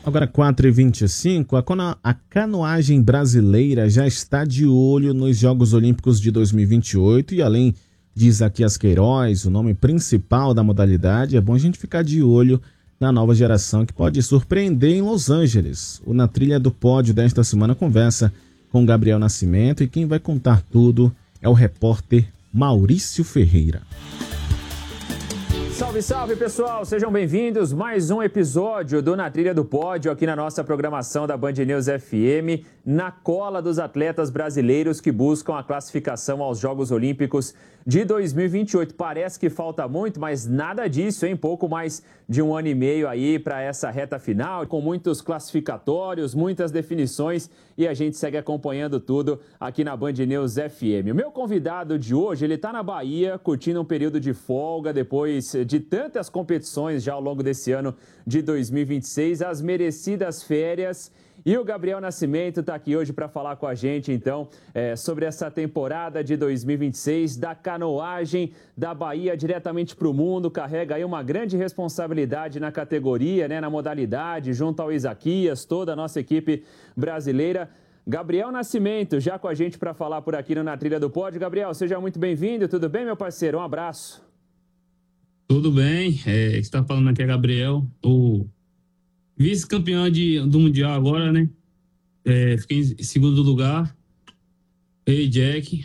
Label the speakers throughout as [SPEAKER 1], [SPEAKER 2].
[SPEAKER 1] Agora 4h25, a canoagem brasileira já está de olho nos Jogos Olímpicos de 2028 e além de Isaquias Queiroz, o nome principal da modalidade, é bom a gente ficar de olho na nova geração que pode surpreender em Los Angeles. O Na Trilha do Pódio desta semana conversa com Gabriel Nascimento e quem vai contar tudo é o repórter Maurício Ferreira.
[SPEAKER 2] Salve, salve, pessoal! Sejam bem-vindos. Mais um episódio do Na Trilha do Pódio aqui na nossa programação da Band News FM, na cola dos atletas brasileiros que buscam a classificação aos Jogos Olímpicos de 2028. Parece que falta muito, mas nada disso, hein? Pouco mais de um ano e meio aí para essa reta final, com muitos classificatórios, muitas definições e a gente segue acompanhando tudo aqui na Band News FM. O meu convidado de hoje, ele está na Bahia, curtindo um período de folga depois de tantas competições já ao longo desse ano de 2026, as merecidas férias. E o Gabriel Nascimento está aqui hoje para falar com a gente, então, sobre essa temporada de 2026 da canoagem da Bahia diretamente para o mundo. Carrega aí uma grande responsabilidade na categoria, né, na modalidade, junto ao Isaquias, toda a nossa equipe brasileira. Gabriel Nascimento, já com a gente para falar por aqui no Na Trilha do Pódio. Gabriel, seja muito bem-vindo. Tudo bem, meu parceiro? Um abraço.
[SPEAKER 3] Tudo bem. Você está falando aqui é Gabriel, o vice-campeão do Mundial agora, né? Fiquei em segundo lugar. Ei, Jack.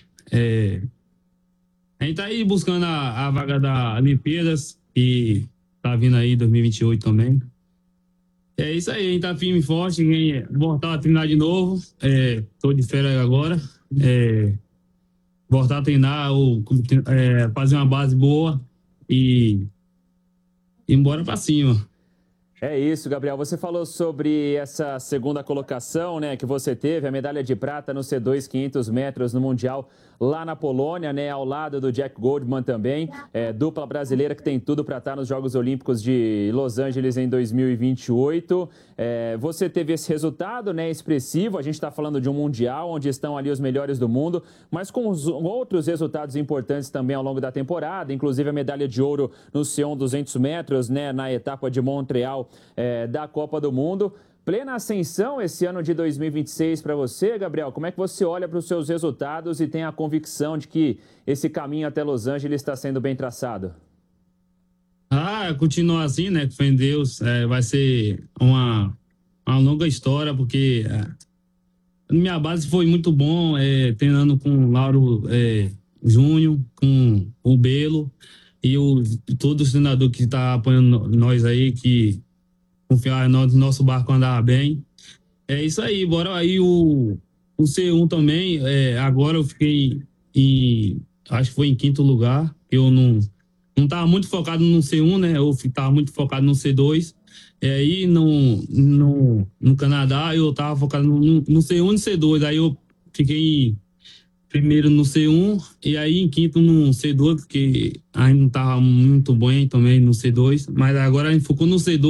[SPEAKER 3] A gente tá aí buscando a vaga da Olimpíadas, e tá vindo aí 2028 também. É isso aí, a gente tá firme e forte, voltar a treinar de novo. Tô de férias agora. Voltar a treinar, fazer uma base boa e ir embora pra cima.
[SPEAKER 2] É isso, Gabriel. Você falou sobre essa segunda colocação, né, que você teve, a medalha de prata no C2 500 metros no Mundial lá na Polônia, né, ao lado do Jack Goldman também, dupla brasileira que tem tudo para estar nos Jogos Olímpicos de Los Angeles em 2028. Você teve esse resultado, né, expressivo. A gente está falando de um Mundial onde estão ali os melhores do mundo, mas com outros resultados importantes também ao longo da temporada, inclusive a medalha de ouro no C1 200 metros, né, na etapa de Montreal da Copa do Mundo. Plena ascensão esse ano de 2026 para você, Gabriel. Como é que você olha para os seus resultados e tem a convicção de que esse caminho até Los Angeles está sendo bem traçado?
[SPEAKER 3] Continua assim, né? Com Deus, vai ser uma longa história, porque minha base foi muito bom, treinando com o Lauro Júnior, com o Belo e todos os treinadores que estão apoiando nós aí, que confiar no nosso barco andar bem. É isso aí, bora aí o C1 também. Agora eu fiquei acho que foi em quinto lugar. Eu não estava muito focado no C1, né? Eu estava muito focado no C2. Aí no Canadá eu estava focado no C1 e no C2. Aí eu fiquei primeiro no C1 e aí em quinto no C2, porque ainda não estava muito bem também no C2. Mas agora a gente focou no C2.